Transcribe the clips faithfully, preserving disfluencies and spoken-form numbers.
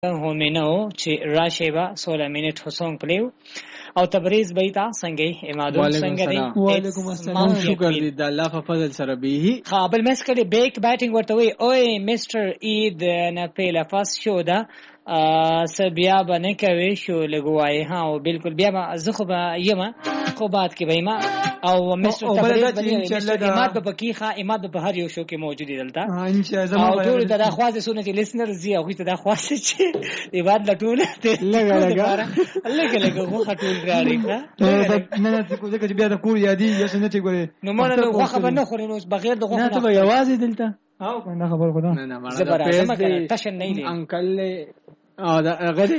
هومینو چې راشیبا سولہ منټ هوسونګ پلیو او تبریز بیتا څنګه امادو څنګه دی وعلیکم السلام شکر دی د الله په فضل سره به قابل مسکلی بیک بیټینګ ورته وی اوه میسټر اید نه پیلا فاس شو دا س بیا باندې کوي شو لګوای ها او بالکل بیا زه خو به یم خو بعد کې به ما او میسټر تبریز باندې اماد په کیخه اماد په هر یو شو کې موجود دي دلته ان شاء الله او ټول ته د خواصه سونه چې لیسنر زی او ته د خواصه چې ایواد لټول ته لګا لګا لګا لګا خو خټول غاړي ښه نه نه څه کوزه چې بیا د کور یادي یا څنګه چې ګوري نو مونږ نو خو خبر نه خوري نو بغیر د خو نه ته یوازې دلته او کنه خبر خدا نه نه مړه تشن نه لې انکل او دا غدي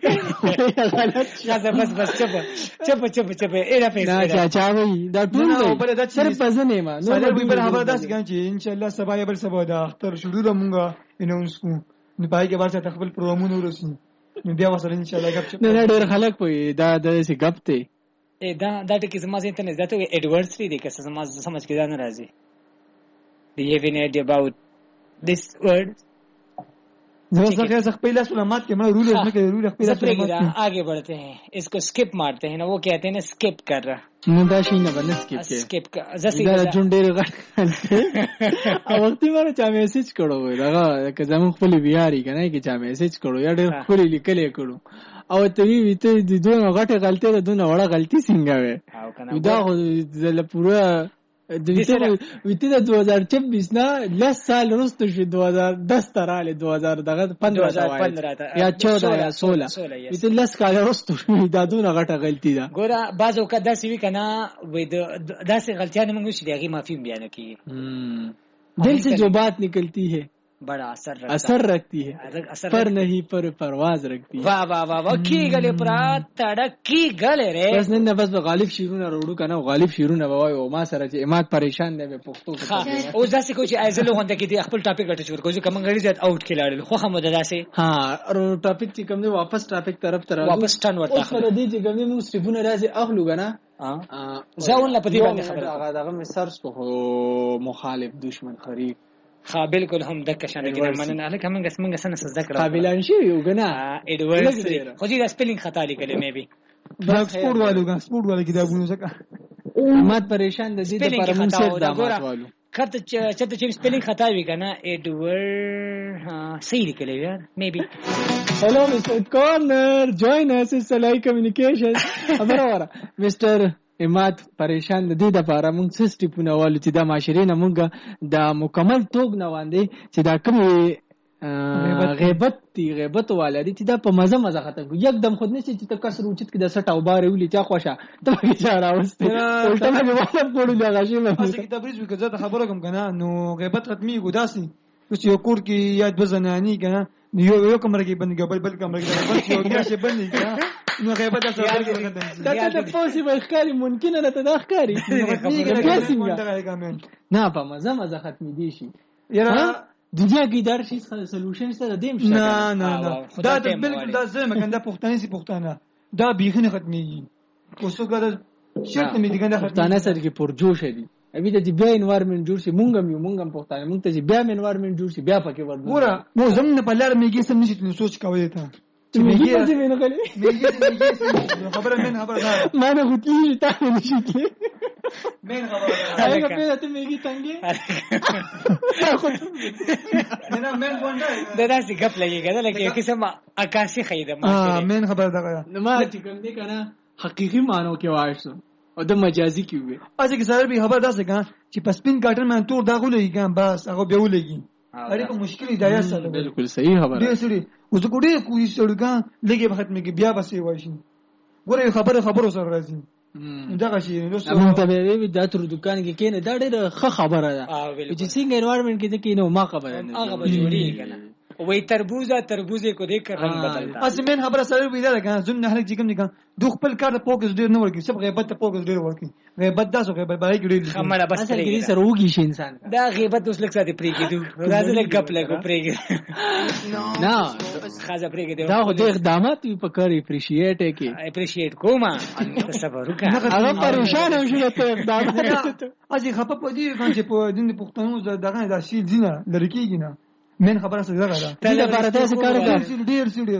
غزه بس بس چپ چپ چپ چپ اېدا پیسې نه چا چا وي دا ټول دی صرف پزنه ما نو به بل خبر داس کان چې ان شاء الله سبا یا بل سبا دا اختر شروع مونږه اناونس کو نو پای کې بار څه تخبل پروګرامونه ورسي نو بیا وسره ان شاء الله غپ نه نه ډېر خلک وي دا د سي غپ ته اې دا دا ټکی زما زین ته زته ایڈورسری دی که زما سمجھ کې دا نه راځي دی یو ویني ډی اباوت this word زه څنګه څه پہلا سلامات کے میں رول ہے کہ رول پہلا سلامات آگے بڑھتے ہیں اس کو سکپ مارتے ہیں نا وہ کہتے ہیں نا سکپ کر رہا نو دا شي نه باندې سکپ کې سکپ کا زسي دا جونډې غټ او وختي ماره چا میسج کړو وای دا که زموږ خپل بیاري کنه کې چا میسج کړو یا ډېر خپل لیکلې کړو او ته وی وته د دوه غټه غلطي ده دوه وړه غلطي څنګه وای دا د پورا د ویته د دو ہزار چوبیس نه لس سال وروسته شو دو هزار دس تراله دو هزار دغه پندرہ یا چودہ یا سولہ ویته لس کال وروسته شو دا دونه غټه غلطی ده ګوره بعضو کا داسې وی کنه وې داسې غلطیاں موږ شي دغه معافي بیان کیږي دل سے جو بات نکلتی ہے بڑا اثر رکھتا اثر رکھتی ہے پر نہیں پر پرواز رکھتی ہے واہ واہ واہ کی گلے پر تڑک کی گلے رے بس نن بس غالب شیرونه وروړو کنه غالب شیرونه وای او ما سره چې امات پریشان دی په پښتو کې او ځکه کوم چې ایزلو غونډه کې دی خپل ټاپک غټ شور کوم کوم غړي زیات اوټ کې لاړل خو هم داسې ها او ټاپک چې کوم دی واپس ټاپک طرف طرف واپس ټن ورته اوس په دې چې کوم دی موږ صرفونه راځي اخلو غنا ځاون لا پدی باندې خبره هغه دغه می سرچ کو مخالف دشمن خریق ها بالکل هم دک شان کې مننه الک هم څنګه څنګه سن ذکر قابلان شي یو غنا ایڈورسری خو دې سپیلینګ خطا لیکل مې بي دا سپورت والو غا سپورت والو کتابونه څخه مات پریشان د دې لپاره مونږ سره دا ماتوالو کته چې چې سپیلینګ خطا وی کنه ایڈور ها صحیح لیکل یار مې بي هلو مستر کارنر جوائن اس سلای کمیونیکیشن امره مستر امات پریشان د دې د لپاره موږ څه سټیپونه والو چې د معاشرې نه موږ د مکمل توګ نه واندې چې دا کوم غیبت دی غیبت والدي چې دا په مزه مزه ختم یکدم خود نشي چې تکسر اوچت کې د سټ او بار ویلې چا خوښه ته کې چاره واستې ټول ته مې وخت کولو لغاشي مې چې تبریز وکړه زه خبره کوم کنه نو غیبت ختمي ګداسي چې یو کور کې یاد بزنانی کنه یو یو کمره کې بند بل بل کمره کې بل یو بیا شي بند کنه نو غیبت سره ختم دا ته پوسیبل ښکاری ممکن نه ته دا ښکاری نه په مزه مزه ختمي دي شي یاره دنیا کې دار شي سولوشن سره دیم شي نه نه نه دا بالکل دا زما کنده پښتني سي پښتانه دا بیخنه ختمي کوڅو ګر شرط مې دګنده پښتانه سره کې پرجوش دي ابي د بیا انوایرنمنت جوړ شي مونږ هم مونږ هم پښتانه مونږ ته بیا انوایرنمنت جوړ شي بیا پکې ورته ګوره مو زمونه په لار میږي سم نشي نو سوچ کوي ته چې میږي چې مینه غلي میږي خبره مين خبره ده ما نه غوتلی ته نشي کې مين خبره هغه په ته میږي څنګه نه مين ګونډه دا داسې غپ لګي کنه لکه قسم عکاسي خیده ما مين خبره ده ما چې کوم دي کنه حقيقي مانو کې وایسو او د مجازي کې وي اځه کې سره به خبر داسې کان چې پسپین کاټن من تور داغو لګي کان بس هغه به ولګي اړې په مشکل دی یا سره بالکل صحیح خبره دی سړي اوس کوډې کوی سړګا لګي په ختمه کې بیا بسې وایي ګوره خبره خبرو سره راځي دا غشي نو څه ته به دا تر دکان کې کینې دا ډېر ښه خبره ده چې څنګه انوایرنمنت کې کې نو ما خبره نه هغه به جوړي کنه وای تربوزه تربوزه کو دیکھ کر رنگ بدلتا اسمن خبره سره ویل ده کنه زم نه هلک چې کوم دي کنه دو خپل کار ته فوکس ډیر نه ورکی سب غیبت ته فوکس ډیر ورکی غیبت داسو غیبت بای ګډی خمړه بس پرې سره وږي شي انسان دا غیبت اوس لک ساتي پرې کېدو راځي لک غپ لګو پرې نه خاصه پرې کېدو دا خو د اقدامات په کار اپریشیټ کې اپریشیټ کوما صبر وکړه هغه پریشان شو ته اقدامات اځي خپه پدې کان چې په دین پښتنو دغه د شیل دینه لړکیږي نه مین خبره څه ده دې لپاره تاسو کار وکړئ. ډیر ډیر